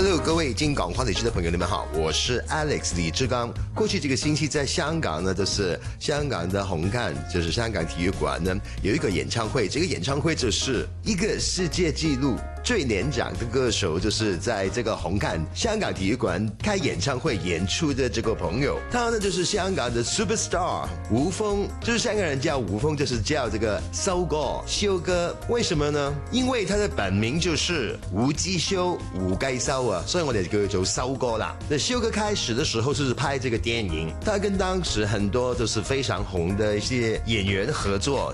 Hello， 各位金港话地区的朋友，你们好，我是 Alex 李志刚。过去这个星期在香港呢，就是香港的红磡，就是香港体育馆呢有一个演唱会。这个演唱会就是一个世界纪录最年长的歌手，就是在这个红磡香港体育馆开演唱会演出的这个朋友，他呢就是香港的 Superstar 吴峰，就是香港人叫吴峰，就是叫这个修哥。为什麼呢？因為他的本名就是吳基修，吳繼修啊，所以我哋叫佢做修哥啦。那修哥開始的時候是拍這個電影，他跟當時很多都是非常紅的一些演員合作，